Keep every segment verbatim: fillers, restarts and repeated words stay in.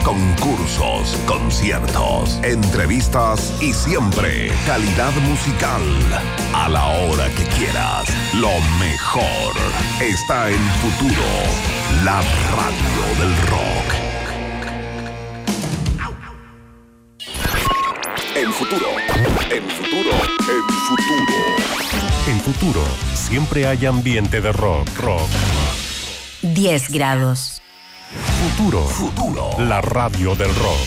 concursos, conciertos, entrevistas y siempre calidad musical. A la hora que quieras, lo mejor está en Futuro, la radio del rock. En Futuro, en Futuro, en Futuro. En Futuro, siempre hay ambiente de rock, rock. diez grados. Futuro, Futuro, la radio del rock.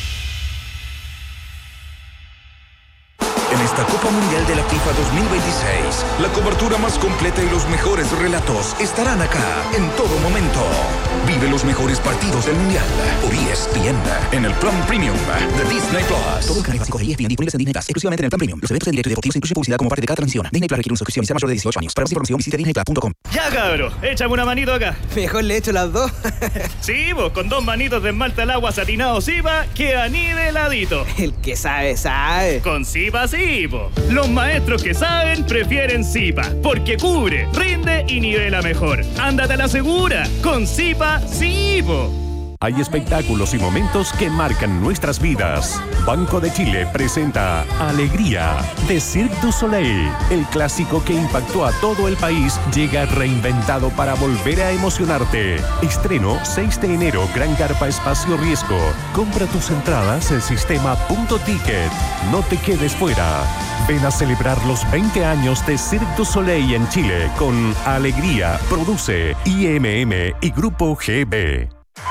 En esta Copa Mundial de la FIFA dos mil veintiséis, la cobertura más completa y los mejores relatos estarán acá en todo momento. Vive los mejores partidos del Mundial por E S P N en el Plan Premium de Disney Plus. Todos los canales básicos de E S P N disponibles en Disney Plus, exclusivamente en el Plan Premium. Los eventos en directo y deportivos incluyen publicidad como parte de cada transmisión. Disney Plus requiere una suscripción y sea mayor de dieciocho años. Para más información visite disney plus punto com. Ya, cabro, échame una manito acá. Mejor le echo las dos. Sí, vos, con dos manitos de esmalte al agua satinado Zipa, queda niveladito. El que sabe, sabe. Con Zipa sí, po. Los maestros que saben prefieren Zipa, porque cubre, rinde y nivela mejor. Ándate a la segura, con Zipa sí, po. Hay espectáculos y momentos que marcan nuestras vidas. Banco de Chile presenta Alegría de Cirque du Soleil. El clásico que impactó a todo el país llega reinventado para volver a emocionarte. Estreno seis de enero, Gran Carpa Espacio Riesgo. Compra tus entradas en sistema punto ticket. No te quedes fuera. Ven a celebrar los veinte años de Cirque du Soleil en Chile con Alegría. Produce I M M y Grupo G B.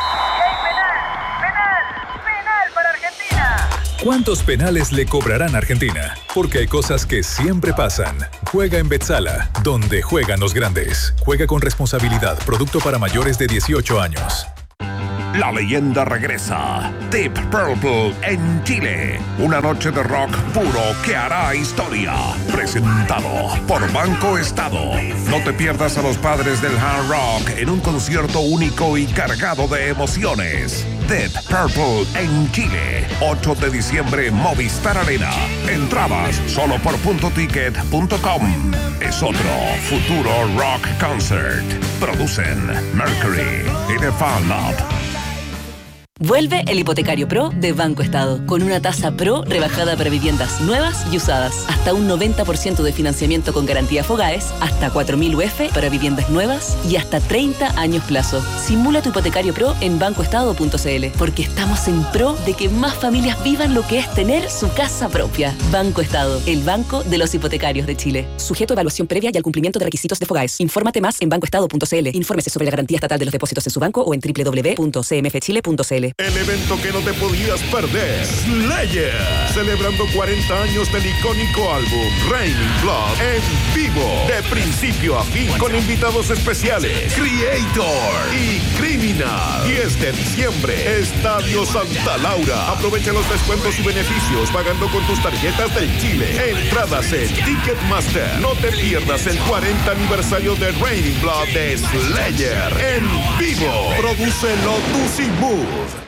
¿Cuántos penales le cobrarán a Argentina? Porque hay cosas que siempre pasan. Juega en Betzala, donde juegan los grandes. Juega con responsabilidad. Producto para mayores de dieciocho años. La leyenda regresa. Deep Purple en Chile. Una noche de rock puro que hará historia. Presentado por Banco Estado. No te pierdas a los padres del hard rock en un concierto único y cargado de emociones. Deep Purple en Chile. ocho de diciembre, Movistar Arena. Entradas solo por punto ticket punto com. Es otro Futuro Rock Concert. Producen Mercury y The Fan Up. Vuelve el Hipotecario Pro de Banco Estado, con una tasa Pro rebajada para viviendas nuevas y usadas, hasta un noventa por ciento de financiamiento con garantía Fogaes, hasta cuatro mil U F para viviendas nuevas y hasta treinta años plazo. Simula tu Hipotecario Pro en banco estado punto c l, porque estamos en pro de que más familias vivan lo que es tener su casa propia. Banco Estado, el banco de los hipotecarios de Chile. Sujeto a evaluación previa y al cumplimiento de requisitos de Fogaes. Infórmate más en banco estado punto c l. Infórmese sobre la garantía estatal de los depósitos en su banco o en doble u doble u doble u punto c m f chile punto c l. El evento que no te podías perder, Slayer, celebrando cuarenta años del icónico álbum Raining Blood en vivo, de principio a fin, con invitados especiales, Creator y Criminal. diez de diciembre, Estadio Santa Laura. Aprovecha los descuentos y beneficios pagando con tus tarjetas del Chile. Entradas en Ticketmaster. No te pierdas el cuarenta aniversario de Raining Blood de Slayer en vivo. Produce Lotus y Mood.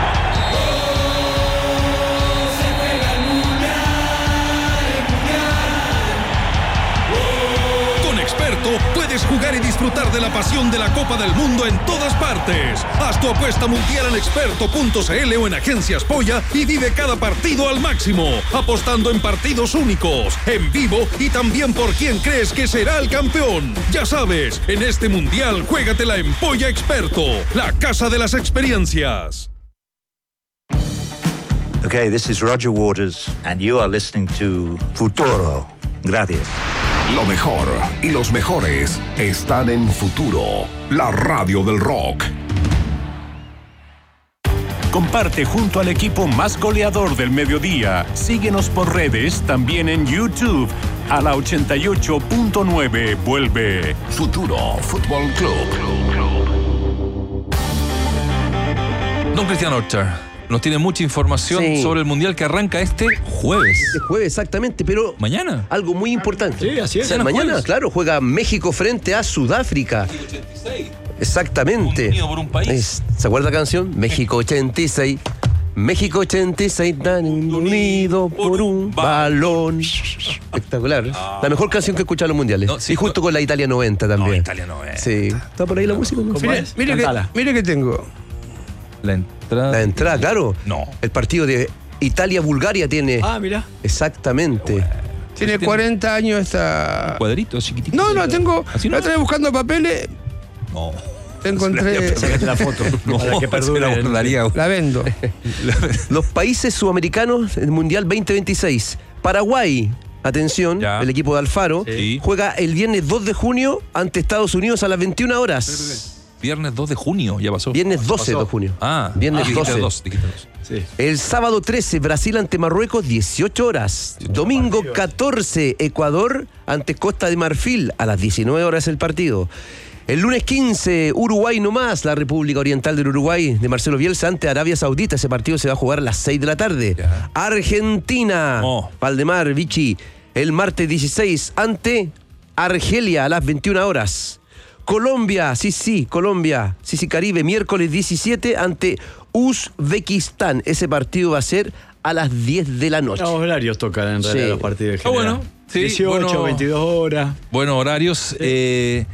Puedes jugar y disfrutar de la pasión de la Copa del Mundo en todas partes. Haz tu apuesta mundial en experto punto c l o en Agencias Polla y vive cada partido al máximo, apostando en partidos únicos, en vivo y también por quién crees que será el campeón. Ya sabes, en este mundial juégatela en Polla Experto, la casa de las experiencias. Okay, this is Roger Waters and you are listening to Futuro. Gracias. Lo mejor y los mejores están en Futuro, la radio del rock. Comparte junto al equipo más goleador del mediodía. Síguenos por redes, también en YouTube. A la ochenta y ocho punto nueve vuelve Futuro Fútbol Club. Don Cristian Orchard nos tiene mucha información sí. sobre el Mundial que arranca este jueves. Este jueves, exactamente, pero... ¿Mañana? Algo muy importante. Sí, así es. O sea, mañana, jueves. Claro, juega México frente a Sudáfrica. ochenta y seis. Exactamente. Unido por un país. Es, ¿se acuerda la canción? México ochenta y seis. México ochenta y seis, tan unido por un balón. Espectacular. Ah. La mejor canción que he escuchado en los mundiales. No, sí, y justo no. con la Italia noventa también. No, Italia noventa. Sí. ¿Está por ahí la música? Mire, mire, que, mire que tengo La entrada. La entrada, claro. No. El partido de Italia-Bulgaria tiene. Ah, mira. Exactamente. Tiene cuarenta años esta. Cuadrito, chiquitito. No, no, tengo. ¿Así no? La otra vez buscando papeles. No. Te encontré. Sácate la foto. No, para que perdure. la guardaría. La vendo. Los países sudamericanos del Mundial veinte veintiséis. Paraguay, atención, Ya. el equipo de Alfaro, Sí. juega el viernes dos de junio ante Estados Unidos a las veintiuna horas. Viernes dos de junio, ya pasó. Viernes doce de junio. Ah, Viernes ah, dijiste doce. dos, dijiste dos. Sí. El sábado trece, Brasil ante Marruecos, dieciocho horas. Domingo catorce, Ecuador ante Costa de Marfil, a las diecinueve horas el partido. El lunes quince, Uruguay nomás, la República Oriental del Uruguay de Marcelo Bielsa ante Arabia Saudita. Ese partido se va a jugar a las seis de la tarde. Ya. Argentina, Oh. Valdemar, Vichy, el martes dieciséis ante Argelia a las veintiuna horas. Colombia, sí, sí, Colombia, sí, sí, Caribe, miércoles diecisiete ante Uzbekistán. Ese partido va a ser a las diez de la noche. Los horarios tocan en realidad Sí. los partidos. Ah, bueno. Sí, dieciocho, bueno. veintidós horas. Bueno, horarios. Eh,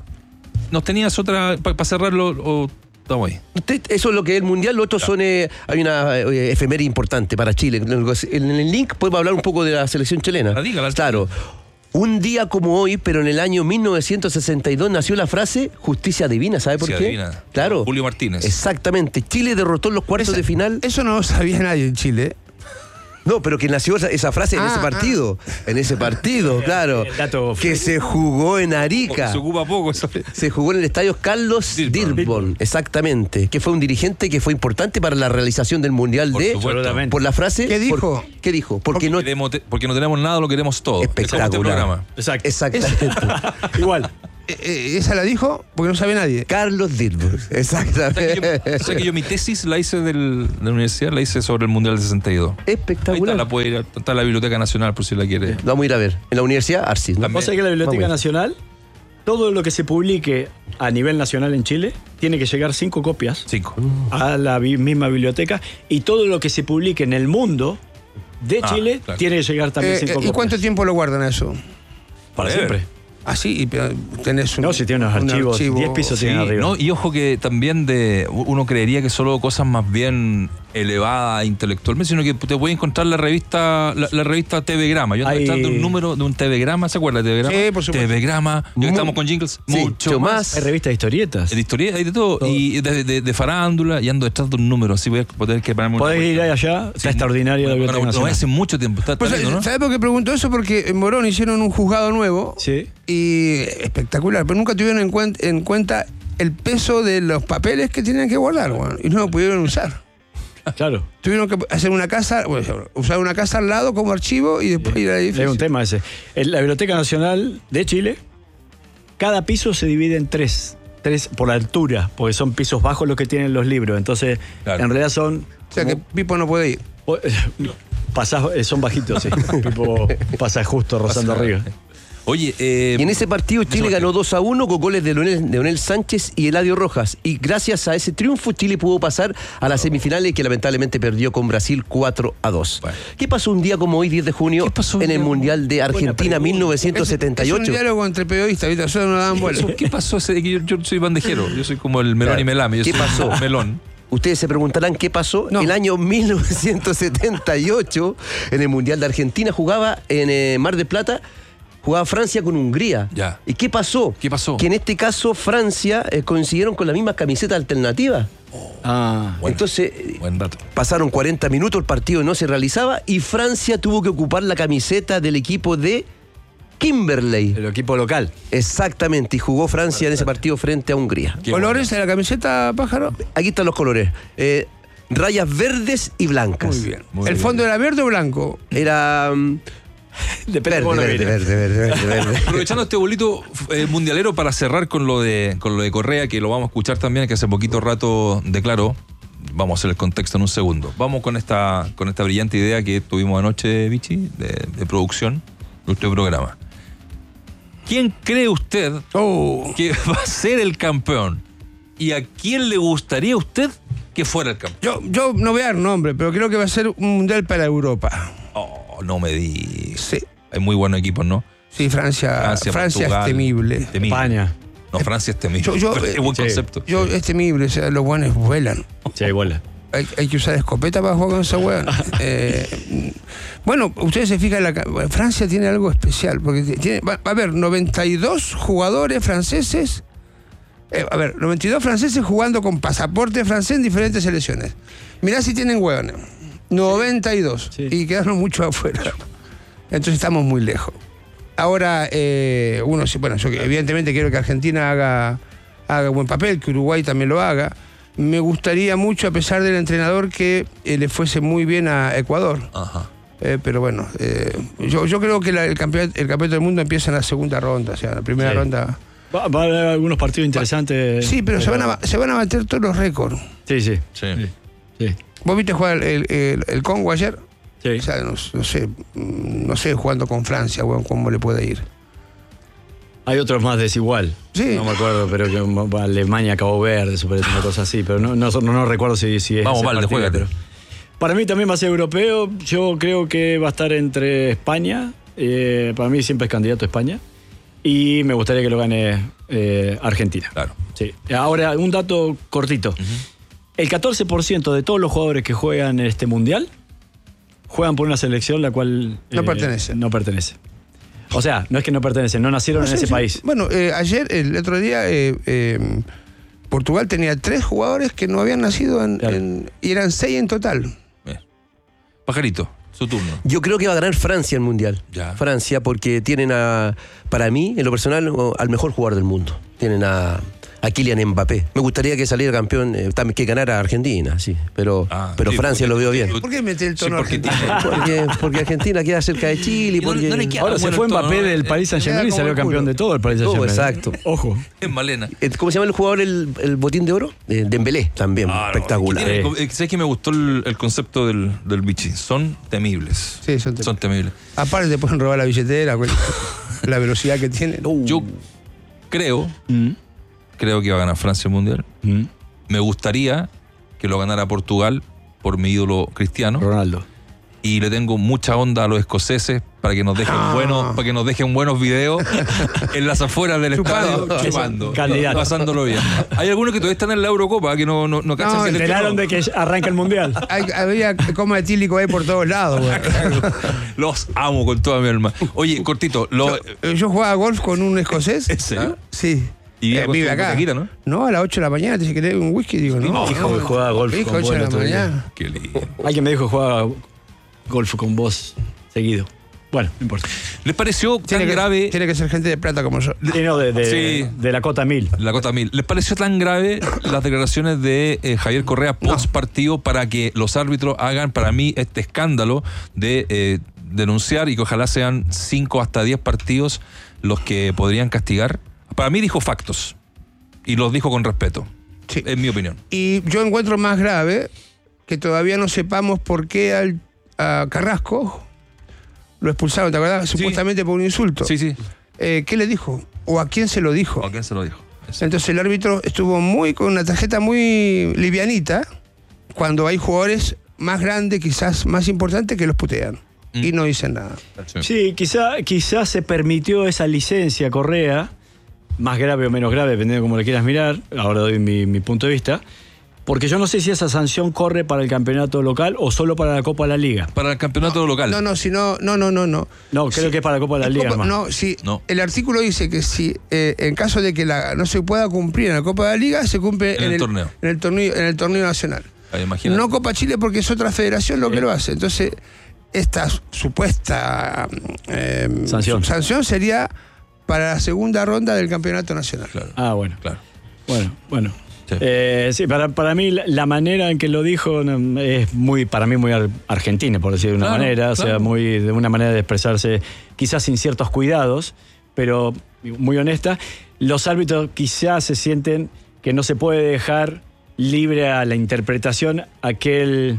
¿Nos tenías otra para cerrarlo o estamos ahí? Usted, eso es lo que es el Mundial, lo otro son, eh, hay una eh, efeméride importante para Chile. En el link podemos hablar un poco de la selección chilena. La diga, la- Claro. Un día como hoy, pero en el año mil novecientos sesenta y dos nació la frase justicia divina, ¿sabe por Justicia qué? divina. Claro. Julio Martínez. Exactamente. Chile derrotó en los cuartos Esa- de final. Eso no lo sabía nadie en Chile. No, pero que nació esa, esa frase en Ah, ese partido. En ese partido, claro. El dato Que se jugó en Arica. Se ocupa poco eso. Se jugó en el estadio Carlos Dilborn. Dilborn, exactamente, que fue un dirigente que fue importante para la realización del Mundial Por de supuesto. por la frase. ¿Qué dijo? por- ¿Qué dijo? Porque no Queremos te- porque no tenemos nada, lo queremos todo. espectacular. Ese es este programa. Exacto. Exactamente. Igual. Eh, eh, esa la dijo porque no sabe nadie. Carlos Dilborn, O sea que exactamente. yo, o sea que yo mi tesis la hice del- de la universidad, la hice sobre el Mundial del sesenta y dos. Ahí está, Espectacular. la puede ir, a- está en la Biblioteca Nacional por si la quiere. Lo vamos a ir a ver. En la Universidad Arcis, ¿no? También. Vos sabés que la Biblioteca Vamos. Nacional, todo lo que se publique a nivel nacional en Chile, tiene que llegar cinco copias Cinco. a la bi- misma biblioteca. Y todo lo que se publique en el mundo de Ah, Chile claro. tiene que llegar también Eh, cinco eh, copias. ¿Y cuánto tiempo lo guardan eso? Para Breve. siempre. Así, y pero tenés un. No, si tiene unos un archivos, archivo- diez pisos Sí, tienen arriba. ¿no? Y ojo que también de uno creería que solo cosas más bien elevadas intelectualmente, sino que te puedes encontrar la revista la, la revista T V Grama. Yo ando Hay- detrás de un número de un T V Grama, ¿se acuerda de T V Grama? Sí, por supuesto. T V Grama, yo Mu- estamos con jingles, Sí, mucho mucho más. más. Hay revistas de historietas. De historia, hay de todo. Y de, de, de farándula, y ando detrás de un número, así voy a poder que pararme una Podés ir vuelta. allá, está Sí, extraordinaria la bueno, Biblioteca bueno, no Nacional. hace mucho tiempo, está, Pues, está lindo, ¿no? ¿sabes por qué pregunto eso? Porque en Morón hicieron un juzgado nuevo Sí. y espectacular, pero nunca tuvieron en, cuen- en cuenta el peso de los papeles que tenían que guardar, bueno, y no lo pudieron usar. Claro. Tuvieron que hacer una casa, bueno, usar una casa al lado como archivo y después ir al edificio. Es un tema ese. En la Biblioteca Nacional de Chile, cada piso se divide en tres. Tres por la altura, porque son pisos bajos los que tienen los libros. Entonces, Claro. en realidad son. O sea que Pipo no puede ir. como- pasás- eh, son bajitos, sí. Tipo, pasa justo rozando Pasa- arriba. Oye, eh, Y en ese partido Chile ganó dos a uno con goles de Leonel, de Leonel Sánchez y Eladio Rojas. Y gracias a ese triunfo Chile pudo pasar a las semifinales que lamentablemente perdió con Brasil cuatro a dos. Bueno. ¿Qué pasó un día como hoy, diez de junio, ¿Qué pasó un en el día como- Mundial de Argentina mil novecientos setenta y Es un ocho? diálogo entre periodistas, ¿viste? Solo no daban vuelta. eso, ¿qué pasó? ese- que Yo, yo soy bandejero, yo soy como el melón Claro. y melame. Yo ¿Qué soy pasó? Melón. Ustedes se preguntarán qué pasó. No. El año mil novecientos setenta y ocho, en el Mundial de Argentina, jugaba en eh, Mar del Plata, jugaba Francia con Hungría. Ya. ¿Y qué pasó? ¿Qué pasó? Que en este caso Francia eh, coincidieron con la misma camiseta alternativa. Ah. Bueno, Entonces, eh, buen dato. pasaron cuarenta minutos, el partido no se realizaba y Francia tuvo que ocupar la camiseta del equipo de Kimberley. El equipo local. Exactamente, y jugó Francia en ese partido frente a Hungría. Qué ¿Colores de la camiseta, pájaro? Aquí están los colores. Eh, rayas verdes y blancas. Muy bien. Muy ¿El bien. fondo era verde o blanco? Era mm, Depende verde, de cómo lo verde, mires. verde, verde, verde, verde. Aprovechando este bolito eh, mundialero para cerrar con lo de con lo de Correa, que lo vamos a escuchar también, que hace poquito rato declaró. Vamos a hacer el contexto en un segundo. Vamos con esta con esta brillante idea que tuvimos anoche, Vichy, de, de producción de nuestro programa. ¿Quién cree usted Oh. que va a ser el campeón? ¿Y a quién le gustaría a usted que fuera el campeón? Yo, yo no voy a dar nombre, pero creo que va a ser un mundial para Europa. Oh, no me digas. Sí. Hay muy buenos equipos, ¿no? Sí, Francia. Francia, Francia, es Portugal, temible. temible. España. No, Francia es temible. Yo, yo, es buen sí, concepto. Yo, es temible, o sea, los buenos vuelan. Sí, vuela. Hay, hay que usar escopeta para jugar con esa hueá. eh, bueno, ustedes se fijan, la, Francia tiene algo especial, porque tiene, va, va a haber noventa y dos jugadores franceses, eh, a ver, noventa y dos franceses jugando con pasaporte francés en diferentes selecciones. Mirá si tienen hueones. noventa y dos. Sí. Y quedaron mucho afuera. Entonces estamos muy lejos. Ahora, eh, uno, bueno, yo evidentemente quiero que Argentina haga, haga buen papel, que Uruguay también lo haga. Me gustaría mucho, a pesar del entrenador, que eh, le fuese muy bien a Ecuador. Ajá. Eh, pero bueno, eh, yo, yo creo que la, el, campeonato, el campeonato del mundo empieza en la segunda ronda, o sea, la primera sí. ronda. Va, va a haber algunos partidos interesantes. Sí, pero, pero... Se, van a, se van a bater todos los récords. Sí, sí. Sí. sí. sí. ¿Vos viste jugar el, el, el Congo ayer? Sí. O sea, no, no sé, no sé jugando con Francia, bueno, cómo le puede ir. Hay otros más desigual. Sí. No me acuerdo, pero que Alemania, Cabo Verde, Super, una cosa así. Pero no, no, no, no recuerdo si, si es. Vamos, Valde, juega. Pero para mí también va a ser europeo. Yo creo que va a estar entre España. Eh, para mí siempre es candidato a España. Y me gustaría que lo gane eh, Argentina. Claro. Sí. Ahora, un dato cortito. Uh-huh. El catorce por ciento de todos los jugadores que juegan en este mundial juegan por una selección la cual. No eh, pertenece. No pertenece. O sea, no es que no pertenecen, no nacieron no sé, en ese sí. país. Bueno, eh, ayer, el otro día, eh, eh, Portugal tenía tres jugadores que no habían nacido en, claro. en, y eran seis en total. Bien. Pajarito, su turno. Yo creo que va a ganar Francia el Mundial. Ya. Francia, porque tienen a, para mí, en lo personal, al mejor jugador del mundo. Tienen a... a Kylian Mbappé. Me gustaría que saliera campeón, eh, que ganara Argentina, sí. Pero, ah, pero sí, Francia porque, lo veo bien. ¿Por qué mete el tono sí, porque, porque, porque Argentina queda cerca de Chile. Porque... No, no le Ahora se fue Mbappé del Paris Saint-Germain y salió campeón de todo el Paris Saint-Germain. Oh, exacto. Ojo. En Malena. ¿Cómo se llama el jugador, el, el botín de oro? Eh, Dembélé, también. Ah, espectacular. No, eh. ¿Sabes que me gustó el, el concepto del, del bichi? Son temibles. Sí, son temibles. Son temibles. Aparte te pueden robar la billetera, la velocidad que tienen. Uh. Yo creo... Mm. Creo que va a ganar Francia el Mundial. Mm. Me gustaría que lo ganara Portugal por mi ídolo Cristiano. Ronaldo. Y le tengo mucha onda a los escoceses para que nos dejen ah. buenos, para que nos dejen buenos videos en las afueras del estadio, chupando, Candidato. pasándolo bien. Hay algunos que todavía están en la Eurocopa que no, no, no cachan. No, se enteraron de que arranca el Mundial. Hay, había coma etílico ahí por todos lados. Los amo con toda mi alma. Oye, cortito. Lo... Yo, yo jugaba golf con un escocés. ¿En serio? Sí. Y eh, vive acá. Taquita, ¿no? No, a las ocho de la mañana te dice que le un whisky. Digo, no. no dijo que jugaba golf dijo con ocho de la mañana. Qué lindo. Alguien me dijo que jugaba golf con vos seguido. Bueno, no importa. ¿Les pareció tan tiene que, grave? Tiene que ser gente de plata como yo. Sí, no, de, de, sí. de la Cota Mil. La Cota Mil. ¿Les pareció tan grave las declaraciones de eh, Javier Correa post partido no. para que los árbitros hagan, para mí, este escándalo de eh, denunciar y que ojalá sean cinco hasta diez partidos los que podrían castigar? Para mí dijo factos. Y los dijo con respeto. Sí. En mi opinión. Y yo encuentro más grave que todavía no sepamos por qué al, a Carrasco lo expulsaron, ¿te acordás? Sí. Supuestamente por un insulto. Sí, sí. Eh, ¿Qué le dijo? ¿O a quién se lo dijo? ¿O a quién se lo dijo? Eso. Entonces el árbitro estuvo muy con una tarjeta muy livianita cuando hay jugadores más grandes, quizás más importantes, que los putean. Mm. Y no dicen nada. Sí, quizá, quizás se permitió esa licencia Correa, más grave o menos grave, dependiendo de cómo le quieras mirar, ahora doy mi, mi punto de vista, porque yo no sé si esa sanción corre para el campeonato local o solo para la Copa de la Liga. Para el campeonato no, local. No, no, si no, no, no, no. No, no creo si, que es para la Copa de la Liga. Copa, no, si no. El artículo dice que si eh, en caso de que la, no se pueda cumplir en la Copa de la Liga, se cumple en, en, el, el, torneo. en el torneo. En el torneo nacional. Ahí, no Copa Chile porque es otra federación lo sí. que lo hace. Entonces, esta supuesta eh, sanción. sanción sería para la segunda ronda del campeonato nacional. Claro. Ah, bueno. Claro. Bueno, bueno. Sí, eh, sí para, para mí la, la manera en que lo dijo es muy, para mí muy ar, argentina, por decir de una claro, manera, claro. O sea, muy de una manera de expresarse quizás sin ciertos cuidados, pero muy honesta. Los árbitros quizás se sienten que no se puede dejar libre a la interpretación aquel,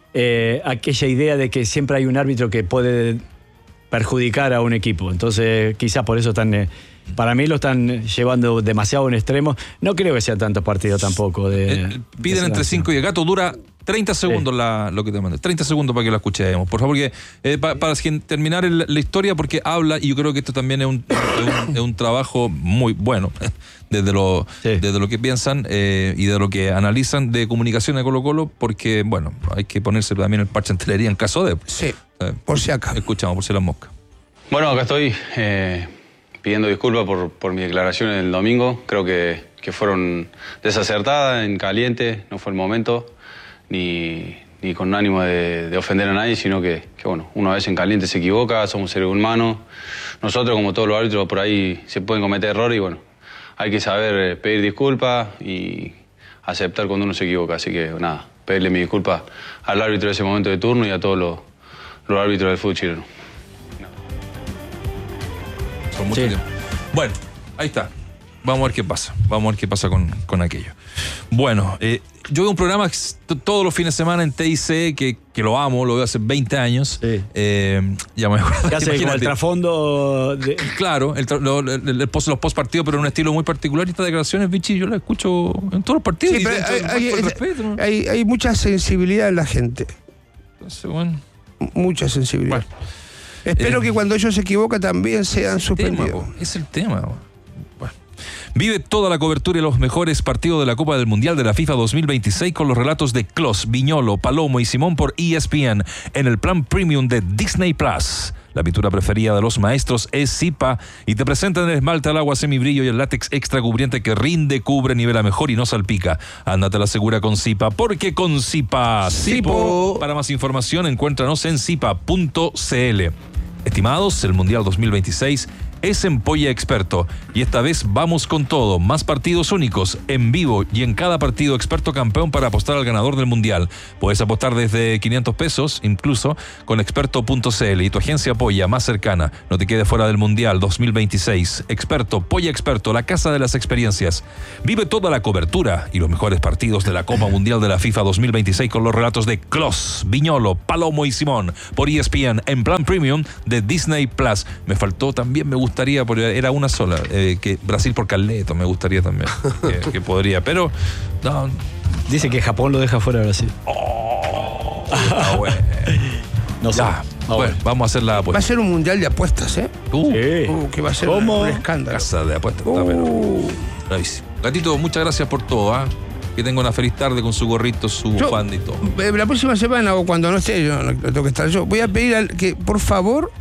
eh, aquella idea de que siempre hay un árbitro que puede perjudicar a un equipo. Entonces, quizás por eso están, eh, para mí lo están llevando demasiado en extremo. No creo que sea tanto partido tampoco. De, eh, piden de entre cinco y el gato dura treinta segundos sí. la, lo que te mandé. treinta segundos para que la escuchemos. Por favor, que, eh, pa, para terminar el, la historia, porque habla, y yo creo que esto también es un, es un, es un trabajo muy bueno, desde lo, sí. desde lo que piensan eh, y de lo que analizan de comunicación de Colo-Colo, porque, bueno, hay que ponerse también el parche en telería en caso de... Sí, eh, por si acá. Escuchamos, por si las moscas. Bueno, acá estoy eh, pidiendo disculpas por, por mi declaración el domingo. Creo que, que fueron desacertadas, en caliente, no fue el momento, ni, ni con ánimo de, de ofender a nadie, sino que, que, bueno, uno a veces en caliente se equivoca, somos seres humanos. Nosotros, como todos los árbitros, por ahí se pueden cometer errores y, bueno, hay que saber pedir disculpas y aceptar cuando uno se equivoca. Así que, nada, pedirle mi disculpa al árbitro de ese momento de turno y a todos los, los árbitros del fútbol chileno. Mucho sí. tiempo. Bueno, ahí está. Vamos a ver qué pasa. Vamos a ver qué pasa con, con aquello. Bueno, eh, yo veo un programa todos los fines de semana en T I C que, que lo amo, lo veo hace veinte años. Sí. Eh, ya me acuerdo. ¿Qué hace con el trasfondo? De... Claro, el, lo, el, el post, los post partidos, pero en un estilo muy particular. Y estas declaraciones, Vichy, yo las escucho en todos los partidos. Sí, y pero hay, hay, hay, respeto, ¿no? hay, hay mucha sensibilidad en la gente. Entonces, bueno. Mucha sensibilidad. Bueno. Espero eh, que cuando ellos se equivocan también sean suspendidos. Es el tema. Bueno. Vive toda la cobertura y los mejores partidos de la Copa del Mundial de la FIFA dos mil veintiséis con los relatos de Klos, Viñolo, Palomo y Simón por E S P N en el plan premium de Disney Plus. La pintura preferida de los maestros es Zipa y te presentan el esmalte al agua semibrillo y el látex extra cubriente que rinde, cubre, nivela mejor y no salpica. Ándate a la segura con Zipa, porque con Zipa, Zipo. Para más información, encuéntranos en zipa punto c l. Estimados, el Mundial dos mil veintiséis es en Polla Experto y esta vez vamos con todo, más partidos únicos, en vivo y en cada partido experto campeón para apostar al ganador del Mundial. Puedes apostar desde quinientos pesos, incluso con experto punto c l y tu agencia Polla más cercana. No te quedes fuera del Mundial dos mil veintiséis. Experto, Polla Experto, la casa de las experiencias. Vive toda la cobertura y los mejores partidos de la Copa Mundial de la FIFA dos mil veintiséis con los relatos de Klos, Viñolo, Palomo y Simón por E S P N en plan premium de Disney Plus. Me faltó también, me gustaría, porque era una sola, eh, que Brasil por Carleto me gustaría también, que, que podría, pero no. Dice que Japón lo deja fuera de Brasil. Oh, no, bueno. No sé. Ya, no, bueno, vamos a hacer la apuesta. Va a ser un mundial de apuestas, ¿eh? Uh, sí. uh que va a ser un, un escándalo. Casa de apuestas. Uh. Bravísimo. Gatito, muchas gracias por todo, ¿ah? ¿eh? Que tenga una feliz tarde con su gorrito, su bufanda y todo. La próxima semana o cuando no esté, yo no tengo que estar yo, voy a pedir al, que por favor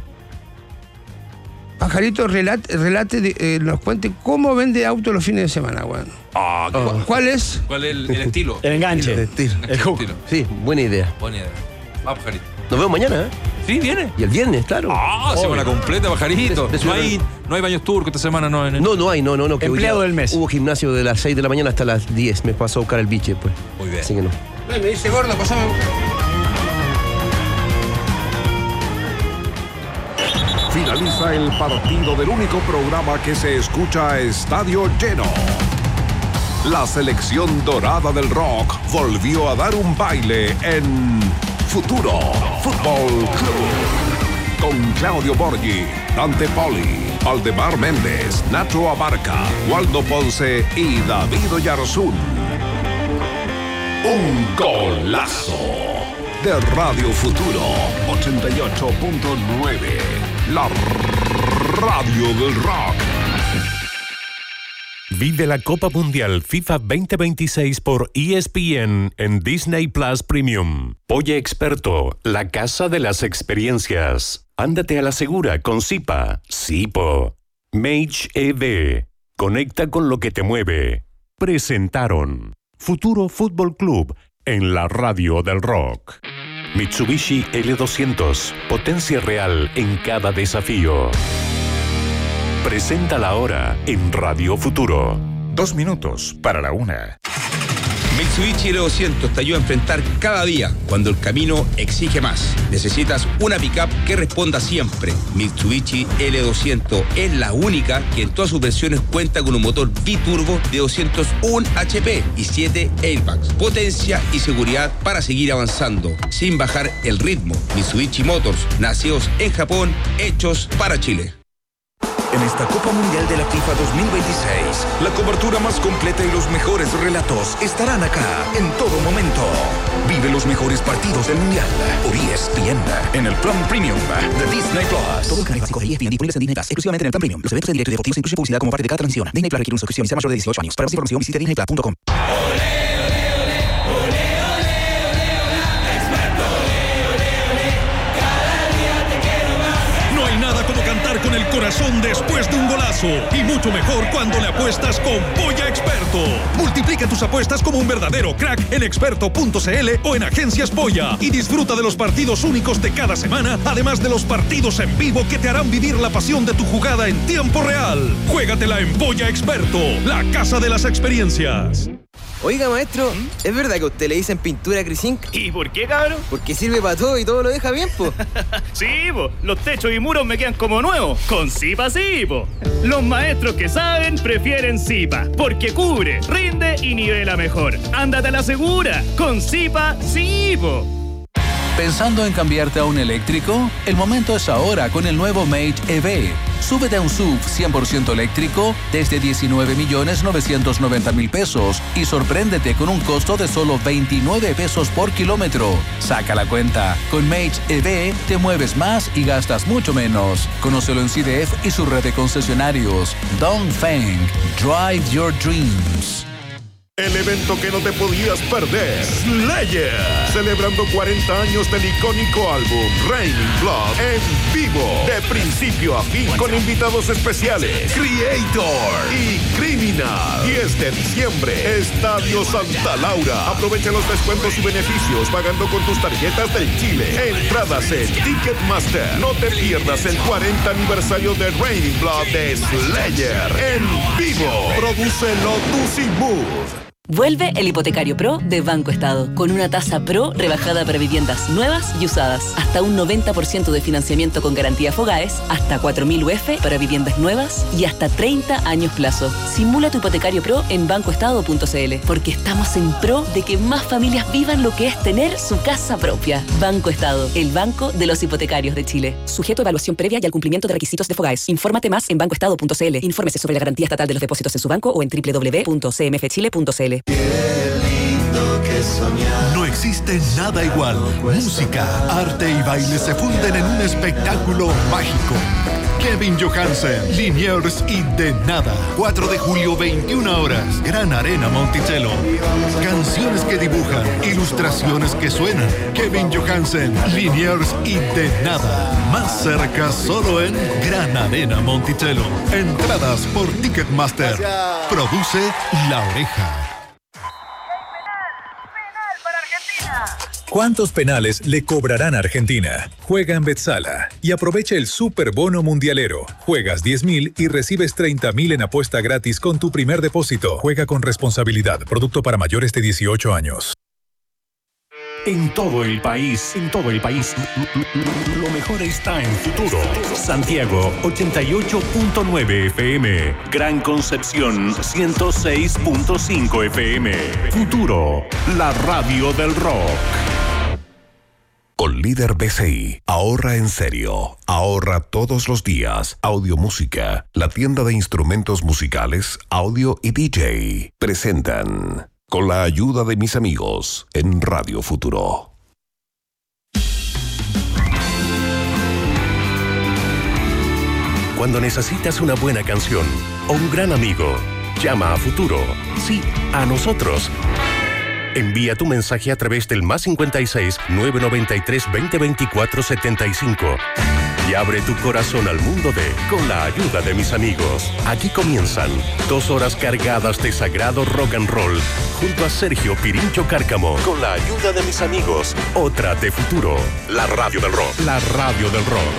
Pajarito relate, relate de, eh, nos cuente cómo vende auto los fines de semana, bueno. Ah, oh. ¿Cuál es? ¿Cuál es el, el estilo? El enganche. El estilo. El estilo. Sí, buena idea. Buena idea. Va, Pajarito. Nos vemos mañana, ¿eh? Sí, viene. Y el viernes, claro. Ah, oh, semana completa, Pajarito. De, de no, hay, no hay baños turcos esta semana, no. No, no hay, no, no. no que Empleado del mes. Hubo gimnasio de las seis de la mañana hasta las diez. Me pasó a buscar el biche, pues. Muy bien. Así que no. Me dice gordo, pasame. Finaliza el partido del único programa que se escucha a estadio lleno. La selección dorada del rock volvió a dar un baile en Futuro Fútbol Club. Con Claudio Borghi, Dante Poli, Aldemar Méndez, Nacho Abarca, Waldo Ponce y David Oyarzún. Un golazo de Radio Futuro ochenta y ocho punto nueve. La radio del rock. Vive la Copa Mundial FIFA veinte veintiséis por E S P N en Disney Plus Premium. Polla Experto, la casa de las experiencias. Ándate a la segura con Zipa, Zipo. Mage E V, conecta con lo que te mueve. Presentaron Futuro Fútbol Club en la radio del rock. Mitsubishi L doscientos, potencia real en cada desafío. Presenta la hora en Radio Futuro. Dos minutos para la una. Mitsubishi L doscientos te ayuda a enfrentar cada día cuando el camino exige más. Necesitas una pickup que responda siempre. Mitsubishi L doscientos es la única que en todas sus versiones cuenta con un motor biturbo de doscientos uno H P y siete airbags. Potencia y seguridad para seguir avanzando sin bajar el ritmo. Mitsubishi Motors, nacidos en Japón, hechos para Chile. En esta Copa Mundial de la FIFA dos mil veintiséis, la cobertura más completa y los mejores relatos estarán acá en todo momento. Vive los mejores partidos del Mundial por E S P N en el plan premium de Disney Plus. Todo el canal básico de E S P N disponibles en Disney Plus, exclusivamente en el plan premium. Los eventos en directo y deportivos incluyen publicidad como parte de cada transmisión. Disney Plus requiere una suscripción y sea mayor de dieciocho años. Para más información visite disney plus punto com. Con el corazón después de un golazo y mucho mejor cuando le apuestas con Polla Experto. Multiplica tus apuestas como un verdadero crack en experto punto c l o en Agencias Polla y disfruta de los partidos únicos de cada semana, además de los partidos en vivo que te harán vivir la pasión de tu jugada en tiempo real. Juégatela en Polla Experto, la casa de las experiencias. Oiga, maestro, ¿es verdad que a usted le dicen pintura Crisink? ¿Y por qué, cabrón? Porque sirve para todo y todo lo deja bien, po. Sí, po. Los techos y muros me quedan como nuevos. Con Zipa sí, po. Los maestros que saben prefieren Zipa. Porque cubre, rinde y nivela mejor. Ándate a la segura. Con Zipa sí, po. ¿Pensando en cambiarte a un eléctrico? El momento es ahora con el nuevo Mage E V. Súbete a un S U V cien por ciento eléctrico desde diecinueve millones novecientos noventa mil pesos y sorpréndete con un costo de solo veintinueve pesos por kilómetro. Saca la cuenta. Con Mage E V te mueves más y gastas mucho menos. Conócelo en C D F y su red de concesionarios. Dongfeng. Drive your dreams. El evento que no te podías perder, Slayer, celebrando cuarenta años del icónico álbum Raining Blood en vivo, de principio a fin, con invitados especiales, Creator y Criminal. diez de diciembre, Estadio Santa Laura. Aprovecha los descuentos y beneficios pagando con tus tarjetas del Chile. Entradas en Ticketmaster. No te pierdas el cuarenta aniversario de Raining Blood de Slayer en vivo. Produce Lotus y Mood. Vuelve el Hipotecario Pro de Banco Estado, con una tasa Pro rebajada para viviendas nuevas y usadas. Hasta un noventa por ciento de financiamiento con garantía Fogaes, hasta cuatro mil U F para viviendas nuevas y hasta treinta años plazo. Simula tu Hipotecario Pro en banco estado punto c l, porque estamos en pro de que más familias vivan lo que es tener su casa propia. Banco Estado, el banco de los hipotecarios de Chile. Sujeto a evaluación previa y al cumplimiento de requisitos de Fogaes. Infórmate más en banco estado punto c l. Infórmese sobre la garantía estatal de los depósitos en su banco o en doble u doble u doble u punto c m f chile punto c l. Qué lindo que soñar. No existe nada igual. Música, arte y baile se funden en un espectáculo mágico. Kevin Johansen, Liniers y De Nada. cuatro de julio, veintiuna horas. Gran Arena Monticello. Canciones que dibujan, ilustraciones que suenan. Kevin Johansen, Liniers y De Nada. Más cerca solo en Gran Arena Monticello. Entradas por Ticketmaster. Produce La Oreja. ¿Cuántos penales le cobrarán a Argentina? Juega en Betzala y aprovecha el Super Bono Mundialero. Juegas diez mil y recibes treinta mil en apuesta gratis con tu primer depósito. Juega con responsabilidad. Producto para mayores de dieciocho años. En todo el país, en todo el país, lo mejor está en Futuro. Santiago, ochenta y ocho punto nueve F M. Gran Concepción, ciento seis punto cinco F M. Futuro, la radio del rock. Con Líder B C I, ahorra en serio. Ahorra todos los días. Audio Música, la tienda de instrumentos musicales, audio y D J. Presentan... Con la ayuda de mis amigos en Radio Futuro. Cuando necesitas una buena canción o un gran amigo, llama a Futuro. Sí, a nosotros. Envía tu mensaje a través del más cincuenta y seis, nueve noventa y tres, veinte veinticuatro, setenta y cinco. Y abre tu corazón al mundo de Con la ayuda de mis amigos. Aquí comienzan dos horas cargadas de sagrado rock and roll junto a Sergio Pirincho Cárcamo. Con la ayuda de mis amigos. Otra de Futuro. La radio del rock. La radio del rock.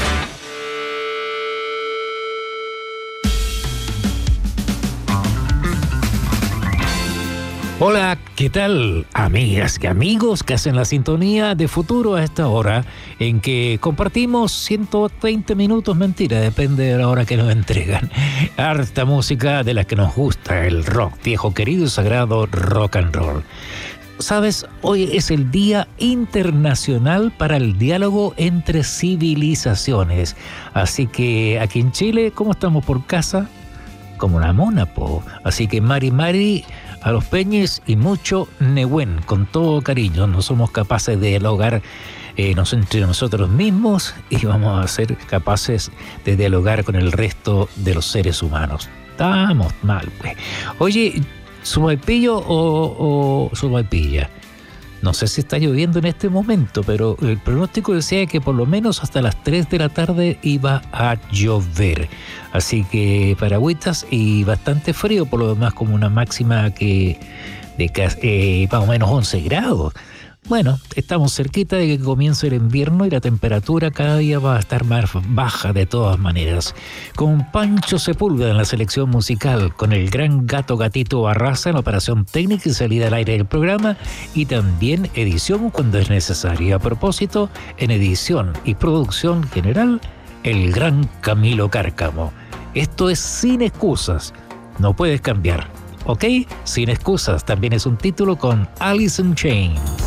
Hola, ¿qué tal? Amigas y amigos que hacen la sintonía de Futuro a esta hora en que compartimos ciento veinte minutos, mentira, depende de la hora que nos entregan. Harta música de la que nos gusta, el rock, viejo querido y sagrado rock and roll. sabes, hoy es el Día Internacional para el Diálogo entre Civilizaciones. Así que aquí en Chile, ¿cómo estamos por casa? Como una mona, po. Así que Mari Mari a los peñes y mucho Nehuen, con todo cariño. No somos capaces de dialogar eh, nos, entre nosotros mismos y vamos a ser capaces de dialogar con el resto de los seres humanos. Estamos mal, pues. Oye, ¿Sumaipillo o, o Sumaipilla? No sé si está lloviendo en este momento, pero el pronóstico decía que por lo menos hasta las tres de la tarde iba a llover. Así que paragüitas y bastante frío, por lo demás como una máxima que de eh, más o menos once grados. Bueno, estamos cerquita de que comience el invierno y la temperatura cada día va a estar más baja de todas maneras. Con Pancho Sepúlveda en la selección musical, con el gran Gato Gatito Barraza en la operación técnica y salida al aire del programa, y también edición cuando es necesario. A propósito, en edición y producción general, el gran Camilo Cárcamo. Esto es Sin Excusas, no puedes cambiar, ¿ok? Sin Excusas también es un título con Alice in Chains.